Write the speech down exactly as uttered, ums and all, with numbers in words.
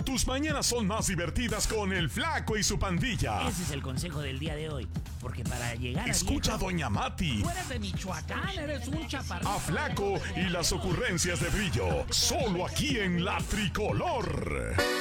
tus mañanas son más divertidas con el Flaco y su pandilla. Ese es el consejo del día de hoy. Porque para llegar a Escucha a Doña Mati. Tú eres de Michoacán, eres un chaparrito. A Flaco y las ocurrencias de Brillo. Solo aquí en La Tricolor.